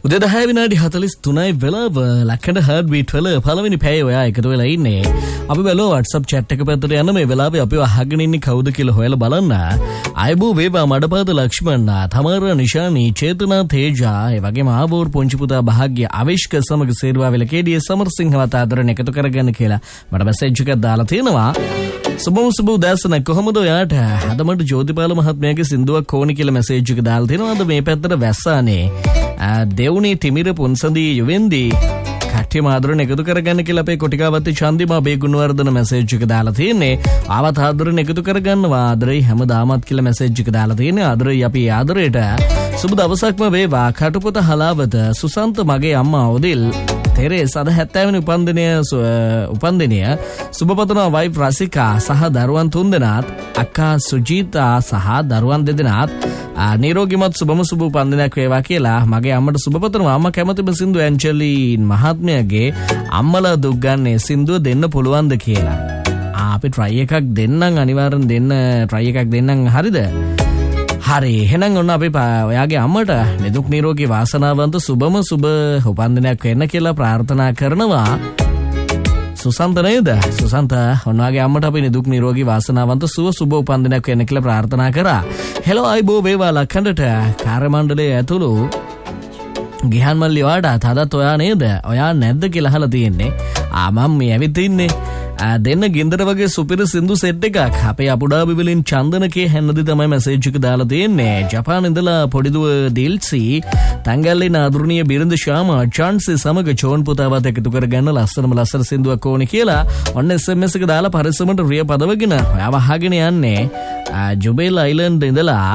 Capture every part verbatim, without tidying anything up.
උදේ දහය විනාඩි හතළිස් තුනයි වෙලාව ලක්කඩ හර්ට් බීට් වල පළවෙනි පැය ඔයා එකතු වෙලා ඉන්නේ. අපි බැලුවා WhatsApp chat එක පැත්තට යන මේ වෙලාවේ අපිව අහගෙන ඉන්නේ කවුද කියලා හොයලා බලන්න. ආයබෝ වේවා මඩපාත ලක්ෂ්මණ, තමර නිශානි, චේතනා තේජා, ඒ වගේම ආවෝර් පොන්චි පුතා භාග්‍ය, අවිෂ්ක සමග සේරුවා වෙල කේඩී සමරසිංහ වත ආදරණ එකතු කරගන්න කියලා මට මැසේජ් එකක් දාලා තියෙනවා. සුබම සුබ උදෑසන කොහොමද ඔයාට? අද මට ජෝතිපාල මහත්මයාගේ සින්දුවක් ඕනි කියලා මැසේජ් එක දාලා තියෙනවා. අද මේ පැත්තට වැස්සානේ. දෙවුනි තිමිර පුන්සඳී යුවෙන්දී කට්ටිය ආදරණ එකතු කරගන්න කියලා අපේ කොටිකාවත්තේ චන්දිමා බේගුණවර්ධන මැසේජ් එක දාලා තියෙන්නේ. ආවත් ආදරණ එකතු කරගන්නවා. ආදරයි හැමදාමත් කියලා මැසේජ් එක දාලා තියෙන්නේ. ආදරයි අපි ආදරයට සුබ දවසක්ම වේවා. කටුපොත හලාවත සුසන්ත මගේ අම්මා ඔදිල් තෙරේස් අද හැත්තෑවෙනි උපන්දිනය උපන්දිනය සුබපතනවා වයිෆ් රසිකා සහ දරුවන් තුන්දෙනාත්, අක්කා සුජීතා සහ දරුවන් දෙදෙනාත් නිරෝගිමත් සුබම සුබ උපන්දිනයක් වේවා කියලා මගේ අම්මට සුබපතනවා. අම්මා කැමතිම සින්දු ඇන්ජලින් මහත්මයාගේ අම්මලා දුක් ගන්නේ සින්දුව දෙන්න පුළුවන්ද කියලා. අපි try එකක් දෙන්නම්, අනිවාර්යෙන් දෙන්න try එකක් දෙන්නම්. හරිද? හරි, එහෙනම් ඔන්න අපි ඔයාගේ අම්මට නිදුක් නිරෝගී වාසනාවන්ත සුබම සුබ උපන්දිනයක් වෙන්න කියලා ප්‍රාර්ථනා කරනවා. සුසන්ත නේද? සුසන්ත ඔන්නගේ අම්මට අපි නිදුක් නිරෝගී වාසනාවන්ත සුව සුබ උපන්දිනයක් වෙන්න කියලා ප්‍රාර්ථනා කරා. හෙලෝ අයිබෝ වේවා ලක්කඩට කාර්ය මණ්ඩලයේ ඇතුළු ගිහන් මල්ලි ඔයාට තදත් ඔයා නේද? ඔයා නැද්ද කියලා අහලා තියෙන්නේ. ආ මම මේ ඇවිත් ඉන්නේ. දෙන්න ගින්දර වගේ සුපිරි සින්දු සෙට් එකක් අපේ අපුඩාබි වලින් චන්දනකේ හැන්නදි තමයි මැසේජ් එක දාලා තියෙන්නේ. ජපාන ඉඳලා පොඩිදුව දිල්සි, තංගල්ලේ නාදුරුණිය බිරිඳ ශාමා, චාන්සි සමග චෝන් පුතාවත් එකතු කරගන්න ලස්සනම ලස්සන සින්දුවක් ඕනේ කියලා ඔන්න එස් එම් එස් එක දාලා පරිස්සමට රිය පදවගෙන ඔයාව අහගෙන යන්නේ. ජුබේල් අයිලන්ඩ් ඉඳලා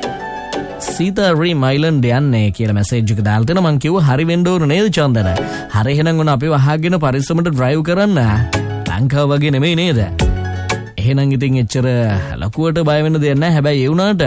සීතා රීම් අයිලන්ඩ් යන්නේ කියලා මැසේජ් එක දාලා තියෙනවා. මං කිව්වා හරි වෙන්න ඕන නේද චන්දන? හරි, එහෙනම් ඔන්න අපිව අහගෙන පරිස්සමට ඩ්‍රයිව් කරන්න. ලංකාව වගේ නෙමෙයි නේද? එහෙනම් ඉතින් එච්චර ලකුවට බය වෙන්න දෙයක් නැහැ. හැබැයි ඒ වුණාට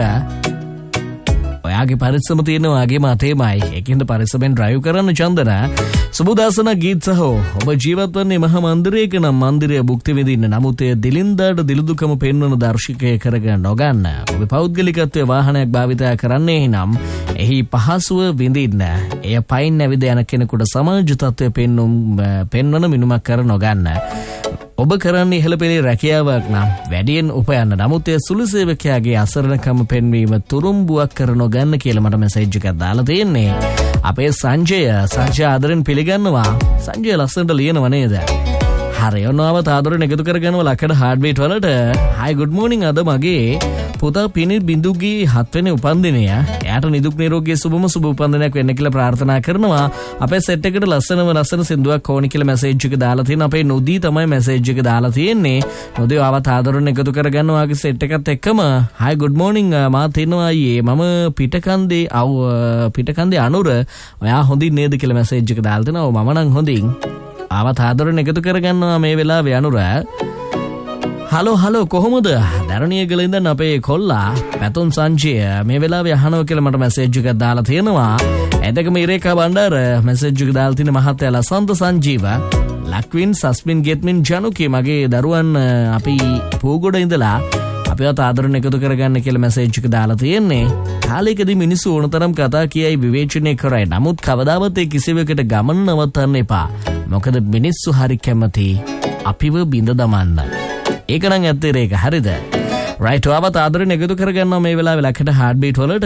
ඔයාගේ පරිස්සම තියෙනවා වගේම අතේමයි. ඒකින්ද පරිස්සමෙන් ඩ්‍රයිව් කරන්න චන්දන. සුබදාසන ගීත් සහෝ, ඔබ ජීවත් වන්නේ මහා මන්දිරයක නම් මන්දිරය භුක්ති විඳින්න. නමුත් ඒ දිලින්දාට දිලිදුකම පෙන්වන දර්ශකය කරගන්න නොගන්න. ඔබ පෞද්ගලිකත්වයේ වාහනයක් භාවිතය කරන්නේ නම් එහි පහසුව විඳින්න. එය පයින් නැවිද යන කෙනෙකුට සමාජ තත්ත්වය පෙන්වුම් පෙන්වන මිනුමක් කර නොගන්න. ඔබ කරන්නේ ඉහළ පෙළේ රැකියාවක් නම් වැඩියෙන් උපයන්න. නමුත් ඒ සුළු සේවකයාගේ අසරණකම පෙන්වීම තුරුම්බුවක් කර නොගන්න කියලා මට මැසේජ් එකක් දාලා තියෙන්නේ. අපේ සංජය සංජය ආදරෙන් පිළිගන්නවා. සංජය ලස්සනට ලියනව නේද? හරි, ඔන්නවත ආදරෙන් එකතු කරගන්නවා ලක්කඩ හાર્ට් බීට් වලට. හයි ගුඩ් මෝනිං. අද මගේ පුතා පිනිත් බිඳුගේ හත්වෙනි උපන්දිනය. එයාට නිදුක් නිරෝගී සුබම සුබ උපන්දිනයක් වෙන්න කියලා ප්‍රාර්ථනා කරනවා. අපේ සෙට් එකට ලස්සනම ලස්සන සින්දුවක් ඕනි කියලා මැසේජ් එක දාලා තියෙනවා. අපේ නොදී තමයි මැසේජ් එක දාලා තියෙන්නේ. නොදී ආවත් ආදරෙන් එකතු කරගන්නවා වගේ සෙට් එකත් එක්කම. හයි ගුඩ් මෝනිං. මාත් ඉන්නවා අයියේ. මම පිටකන්දේ අව පිටකන්දේ අනුර. ඔයා හොඳින් නේද කියලා මැසේජ් එක දාලා තිනවා. මම නම් හොඳින්. ආවත් ආදරෙන් එකතු කරගන්නවා මේ වෙලාවේ අනුර. හලෝ හලෝ කොහොමද? දරණියගල ඉඳන් අපේ කොල්ලා පැතුම් සංජය මේ වෙලාවේ අහනවා කියලා මට මැසේජ් එකක් දාලා තියෙනවා. එතකම ඉරේකා බණ්ඩාර මැසේජ් එක දාලා තියෙන මහත්තයා ලසන්ත සංජීව, ලක්වින් සස්මින් ගෙත්මින් ජනුකේ මගේ දරුවන් අපි පූගොඩ ඉඳලා අපිවත් ආදරණ එකතු කරගන්න කියලා මැසේජ් එක දාලා තියෙන්නේ. කාලයකදී මිනිස්සු ඕනතරම් කතා කියයි විවේචනය කරයි. නමුත් කවදාවත් ඒ කිසිවකට ගමන් නවත්තන්න එපා. මොකද මිනිස්සු හරි කැමති අපිව බිඳ දමන්න. ඒක නම් ඇත්තේ ඒක. හරිද? රයිට්. ඔයාවත් ආදරෙන් එකතු කරගන්නවා මේ වෙලාවේ ලක්කඩ හાર્ට් බීට් වලට.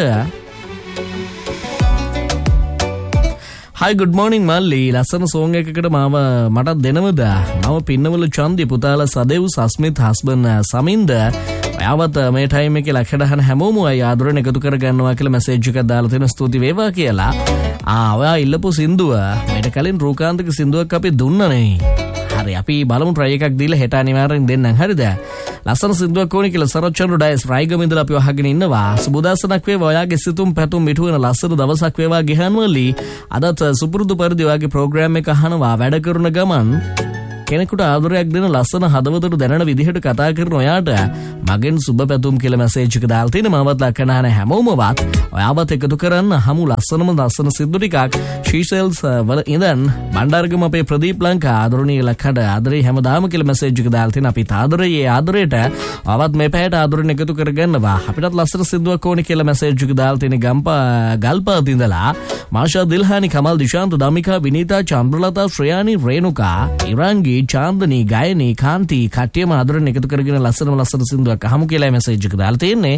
හයි ගුඩ් මෝනිං මල්ලි. ලස්සන සෝංග එකකට මාව මටත් දෙනවද? මම පින්නවල චන්දි පුතාලා සදෙව් සස්මිත් හස්බන් සමින්ද. ඔයාවත් මේ ටයිම් එකේ ලක්කඩ හන හැමෝම අය ආදරෙන් එකතු කරගන්නවා කියලා මැසේජ් එකක් දාලා තියෙන. ස්තුති වේවා කියලා. ආ ඔයා ඉල්ලපු සින්දුව මීට කලින් රූකාන්තක සින්දුවක් අපි දුන්නනේ. හරි, අපි බලමු try එකක් දීලා හෙට අනිවාර්යෙන් දෙන්නම්. හරිද? ලස්සන සින්දුවක් ඕනේ කියලා සරච්චන්ඩු ඩයස් රයිගම ඉඳලා අපි අහගෙන ඉන්නවා. සුබදාසනක් වේවා. ඔයාගේ සිතුම් පැතුම් මිටු වෙන ලස්සන දවසක් වේවා ගෙහන්වලි. අදත් සුපුරුදු පරිදි ඔයාගේ ප්‍රෝග්‍රෑම් එක අහනවා වැඩ කරන ගමන්. කෙනෙකුට ආදරයක් දෙන ලස්සන හදවතට දැනෙන විදිහට කතා කරන ඔයාට මගෙන් සුබ පැතුම් කියලා මැසේජ් එක දාලා තිනවා. මමත් ලක්කනහන හැමෝමවත් ඔයාවත් එකතු කරන්න හමු ලස්සනම ලස්සන සිද්දු ටිකක් ශීසෙල්ස් වල ඉඳන් බණ්ඩාරගම අපේ ප්‍රදීප් ලංකා ආදරණීය ලක්කඩ ආදරේ හැමදාම කියලා මැසේජ් එක දාලා තිනවා. අපි ආදරේ ආදරේට ඔයාවත් මේ පැයට ආදරෙන් එකතු කරගන්නවා. අපිටත් ලස්සන සිද්දුවක් ඕනේ කියලා මැසේජ් එක දාලා තියෙන ගම්පා ගල්පාත් ඉඳලා මාෂා දිල්හානි කමල් දිශාන්ත දමිකා විනීතා චන්ද්‍රලතා ශ්‍රයානි රේණුකා ඉරංගී චාන්දනී ගයනී කාන්ති කට්ටියම ආදරෙන් එකතු කරගෙන ලස්සනම ලස්සන සින්දුවක් අහමු කියලා මැසේජ් එක දාලා තියෙන්නේ.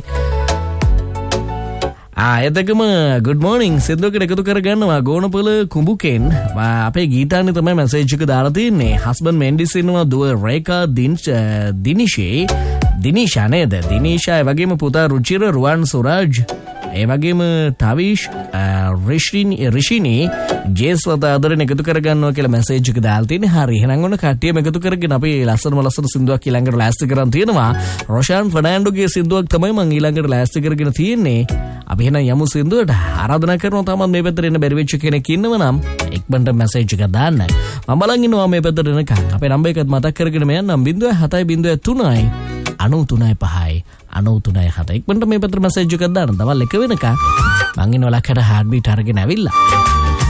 ආ එතකම good morning සින්දුවකට එකතු කරගන්නවා ගෝනපොළ කුඹුකෙන් අපේ ගීතානි තමයි මැසේජ් එක දාලා තියෙන්නේ. හස්බන්ඩ් මෙන්ඩිස් ඉන්නවා දුව රේකා දිනිෂේ දිනිෂා නේද දිනිෂා ඒ වගේම පුතා රුචිර රුවන් සුරාජ් ඒ වගේම තවිෂ් රිෂිනි ජේස්වත ආදරෙන් එකතු කරගන්නවා කියලා මැසේජ් එක දාලා තියෙන්නේ. හරි එහෙනම් ඔන්න කට්ටියම එකතු කරගෙන අපි ලස්සනම ලස්සන සින්දුවක් ඊළඟට ලෑස්ති කරන් තියෙනවා. රොෂාන් ෆර්නෑන්ඩෝගේ සින්දුවක් තමයි මම ඊළඟට ලෑස්ති කරගෙන තියෙන්නේ. අපි එහෙනම් යමු සින්දුවට. ආරාධනා කරනවා තමයි මේ පැත්තට එන්න බැරි වෙච්ච කෙනෙක් ඉන්නව නම් එක්බන්ට මැසේජ් එක දාන්න. මම බලන් ඉන්නවා මේ පැත්තට එනකන්. අපේ නම්බර් එකත් මතක් කරගෙන මේ යන්නම් zero seven zero three අනූ තුනයි පහයි අනූ තුනයි හතයි. ඉක්මනට මේ පැත්තට මැසේජ් එකක් දාන්න. දවල් එක වෙනකන් මං ඉන්නවා ලක්කට හાર્ට් බීට් අරගෙන ඇවිල්ලා.